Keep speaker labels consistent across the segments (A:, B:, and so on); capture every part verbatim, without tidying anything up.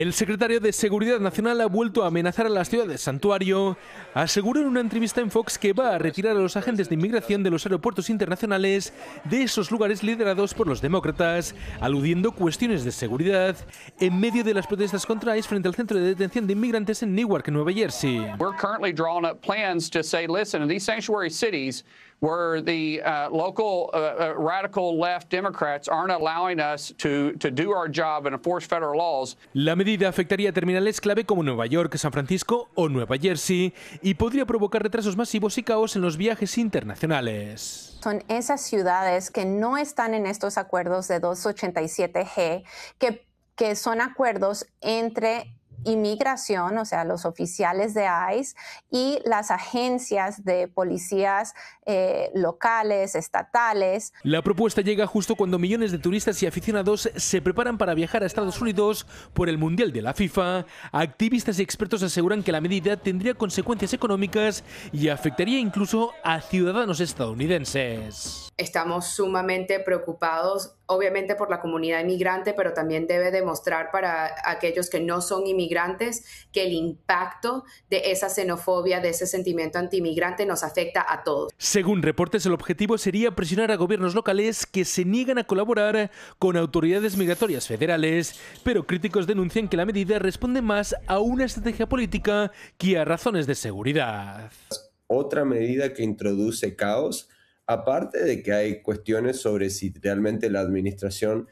A: El secretario de Seguridad Nacional ha vuelto a amenazar a las ciudades santuario. Aseguró en una entrevista en Fox que va a retirar a los agentes de inmigración de los aeropuertos internacionales de esos lugares liderados por los demócratas, aludiendo a cuestiones de seguridad en medio de las protestas contra ICE frente al centro de detención de inmigrantes en Newark, Nueva Jersey.
B: We're currently drawing up plans to say, listen, in these sanctuary cities where the uh, local uh, uh, radical left Democrats aren't allowing us to, to do our job and enforce federal laws.
A: La medida afectaría a terminales clave como Nueva York, San Francisco o Nueva Jersey y podría provocar retrasos masivos y caos en los viajes internacionales.
C: Son esas ciudades que no están en estos acuerdos de doscientos ochenta y siete G, que, que son acuerdos entre inmigración, o sea, los oficiales de ICE y las agencias de policías eh, locales, estatales.
A: La propuesta llega justo cuando millones de turistas y aficionados se preparan para viajar a Estados Unidos por el Mundial de la FIFA. Activistas y expertos aseguran que la medida tendría consecuencias económicas y afectaría incluso a ciudadanos estadounidenses.
D: Estamos sumamente preocupados, obviamente por la comunidad inmigrante, pero también debe demostrar para aquellos que no son inmigrantes que el impacto de esa xenofobia, de ese sentimiento antiinmigrante nos afecta a todos.
A: Según reportes, el objetivo sería presionar a gobiernos locales que se niegan a colaborar con autoridades migratorias federales, pero críticos denuncian que la medida responde más a una estrategia política que a razones de seguridad.
E: Otra medida que introduce caos, aparte de que hay cuestiones sobre si realmente la administración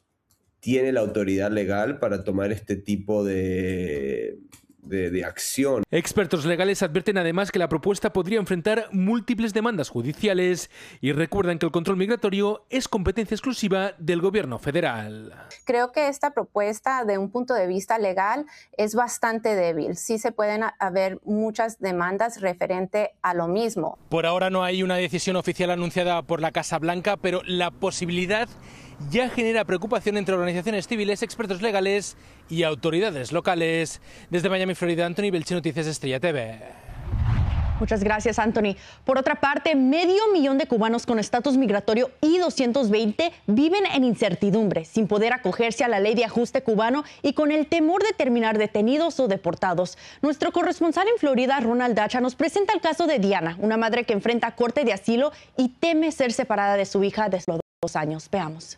E: tiene la autoridad legal para tomar este tipo de, de, de acción.
A: Expertos legales advierten además que la propuesta podría enfrentar múltiples demandas judiciales y recuerdan que el control migratorio es competencia exclusiva del gobierno federal.
C: Creo que esta propuesta, de un punto de vista legal, es bastante débil. Sí se pueden haber muchas demandas referente a lo mismo.
A: Por ahora no hay una decisión oficial anunciada por la Casa Blanca, pero la posibilidad ya genera preocupación entre organizaciones civiles, expertos legales y autoridades locales. Desde Miami, Florida, Anthony Belchi, Noticias Estrella T V.
F: Muchas gracias, Anthony. Por otra parte, medio millón de cubanos con estatus migratorio I doscientos veinte viven en incertidumbre, sin poder acogerse a la ley de ajuste cubano y con el temor de terminar detenidos o deportados. Nuestro corresponsal en Florida, Ronald Dacha, nos presenta el caso de Diana, una madre que enfrenta corte de asilo y teme ser separada de su hija desde los dos años. Veamos.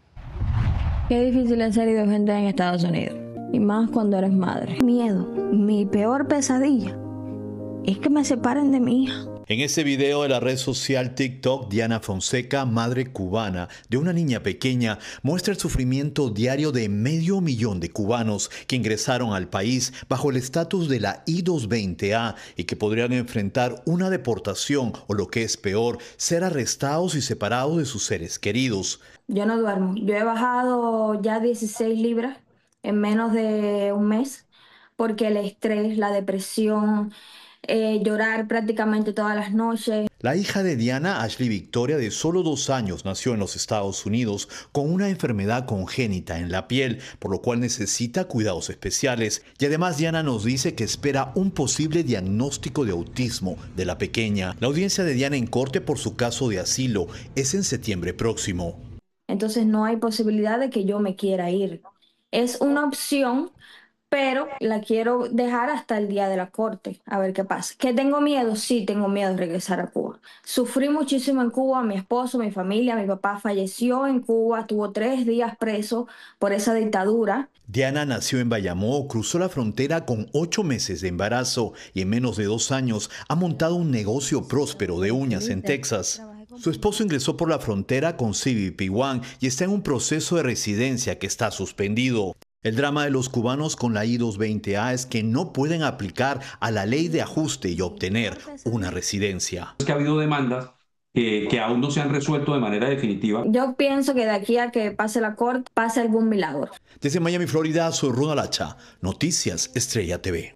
G: Qué difícil es ser indigente en Estados Unidos, y más cuando eres madre. Miedo, mi peor pesadilla es que me separen de mi hija.
H: En este video de la red social TikTok, Diana Fonseca, madre cubana de una niña pequeña, muestra el sufrimiento diario de medio millón de cubanos que ingresaron al país bajo el estatus de la I doscientos veinte A y que podrían enfrentar una deportación o, lo que es peor, ser arrestados y separados de sus seres queridos.
G: Yo no duermo. Yo he bajado ya dieciséis libras en menos de un mes porque el estrés, la depresión, Eh, llorar prácticamente todas las noches.
H: La hija de Diana, Ashley Victoria, de solo dos años, nació en los Estados Unidos con una enfermedad congénita en la piel, por lo cual necesita cuidados especiales. Y además Diana nos dice que espera un posible diagnóstico de autismo de la pequeña. La audiencia de Diana en corte por su caso de asilo es en septiembre próximo.
G: Entonces no hay posibilidad de que yo me quiera ir. Es una opción, pero la quiero dejar hasta el día de la corte, a ver qué pasa. ¿Que tengo miedo? Sí, tengo miedo de regresar a Cuba. Sufrí muchísimo en Cuba, mi esposo, mi familia, mi papá falleció en Cuba, estuvo tres días preso por esa dictadura.
H: Diana nació en Bayamó, cruzó la frontera con ocho meses de embarazo y en menos de dos años ha montado un negocio próspero de uñas en Texas. Su esposo ingresó por la frontera con C B P One y está en un proceso de residencia que está suspendido. El drama de los cubanos con la I doscientos veinte A es que no pueden aplicar a la ley de ajuste y obtener una residencia.
I: Es que ha habido demandas eh, que aún no se han resuelto de manera definitiva.
G: Yo pienso que de aquí a que pase la corte, pase algún milagro.
H: Desde Miami, Florida, soy Ronald Hacha, Noticias Estrella T V.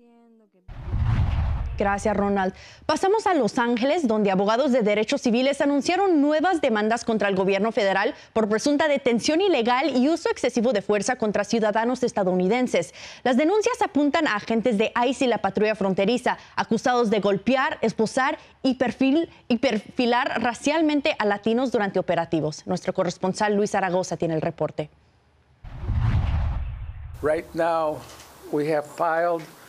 F: Gracias, Ronald. Pasamos a Los Ángeles, donde abogados de derechos civiles anunciaron nuevas demandas contra el gobierno federal por presunta detención ilegal y uso excesivo de fuerza contra ciudadanos estadounidenses. Las denuncias apuntan a agentes de ICE y la patrulla fronteriza, acusados de golpear, esposar y, perfil, y perfilar racialmente a latinos durante operativos. Nuestro corresponsal Luis Zaragoza tiene el reporte.
J: Right now, we have filed